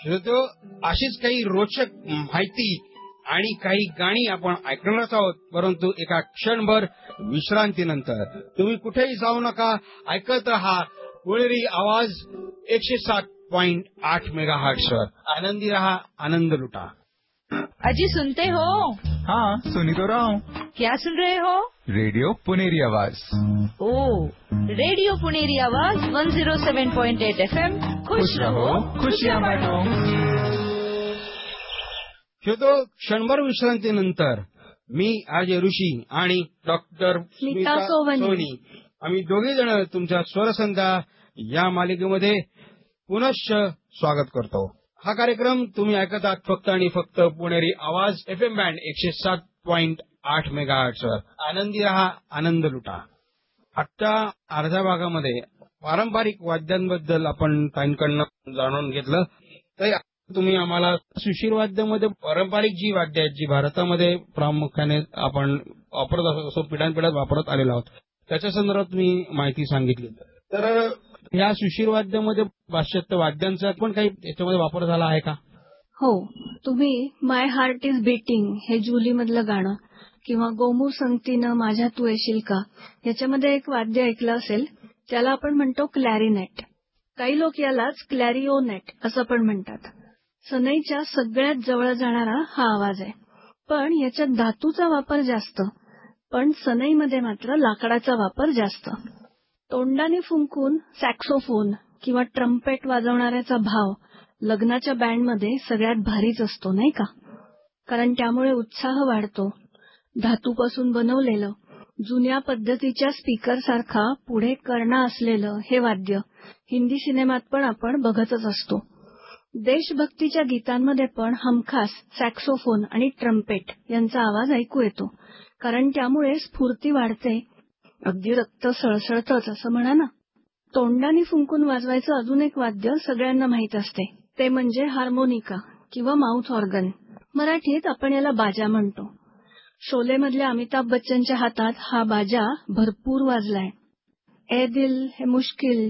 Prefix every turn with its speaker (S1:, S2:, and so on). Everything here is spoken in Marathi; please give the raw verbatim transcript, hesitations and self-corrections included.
S1: श्रोतो, अशीच काही रोचक माहिती आणि काही गाणी आपण ऐकणारच आहोत, परंतु एका क्षणभर विश्रांतीनंतर. तुम्ही कुठेही जाऊ नका, ऐकत रहा पुणेरी आवाज एकशे सात पॉइंट आठ मेगा हर्ट्झवर. आनंदी रहा, आनंद लुटा.
S2: अजी सुनते हो?
S3: हाँ, सुनी तो रहा हूँ.
S2: क्या सुन रहे हो?
S3: रेडियो पुनेरी आवाज.
S2: ओ, रेडियो पुनेरी आवाज एक सौ सात पॉइंट आठ एफ एम. खुश रहो, खुशियाँ बांटो.
S1: श्रोतो, क्षणभर विश्रांतीनंतर मी आर्जे ऋषी आणि डॉक्टर स्मिता सोनी आम्ही दोघे जण तुमच्या स्वरसंध्या या मालिकेमध्ये पुनश्च स्वागत करतो. हा कार्यक्रम तुम्ही ऐकत आहात फक्त आणि फक्त पुणेरी आवाज एफ एम बँड एकशे सात पॉइंट आठ मेगा हर्ट्झवर. आनंदी रहा, आनंद लुटा. आजच्या अर्ध्या भागामध्ये पारंपरिक वाद्यांबद्दल आपण ताईंकडनं जाणून घेतलं. तर तुम्ही आम्हाला सुशील वाद्यामध्ये पारंपरिक जी वाद्य आहेत, जी भारतामध्ये प्रामुख्याने आपण वापरत असो, पिढ्यानपिढ्यात वापरत आलेलो आहोत, त्याच्या संदर्भात तुम्ही माहिती सांगितली. तर या सुशील वाद्यामध्ये पाश्चात्य वाद्यांचा पण काही याच्यामध्ये वापर झाला आहे का?
S4: हो, तुम्ही माय हार्ट इज बीटिंग हे जुली मधलं गाणं किंवा गोमू संगतीनं माझ्या तू येशील का याच्यामध्ये एक वाद्य ऐकलं असेल, त्याला आपण म्हणतो क्लॅरिनेट. काही लोक यालाच क्लॅरिओनेट असं पण म्हणतात. सनईच्या सगळ्यात जवळ जाणारा हा आवाज आहे, पण याच्यात धातूचा वापर जास्त, पण सनईमध्ये मात्र लाकडाचा वापर जास्त. तोंडाने फुंकून सॅक्सोफोन किंवा ट्रम्पेट वाजवणाऱ्याचा भाव लग्नाच्या बँडमध्ये सगळ्यात भारीच असतो, नाही का? कारण त्यामुळे उत्साह वाढतो. धातूपासून बनवलेलं जुन्या पद्धतीच्या स्पीकर सारखा पुढे कर्णा असलेलं हे वाद्य हिंदी सिनेमात पण आपण बघतच असतो. देशभक्तीच्या गीतांमध्ये पण हमखास सॅक्सोफोन आणि ट्रम्पेट यांचा आवाज ऐकू येतो, कारण त्यामुळे स्फूर्ती वाढते, अगदी रक्त सळसळतच असं म्हणा ना. तोंडाने फुंकून वाजवायचं अजून एक वाद्य सगळ्यांना माहीत असते, ते म्हणजे हार्मोनिका किंवा माउथ ऑर्गन. मराठीत आपण याला बाजा म्हणतो. शोलेमधल्या अमिताभ बच्चनच्या हातात हा बाजा भरपूर वाजलाय. ए दिल है मुश्किल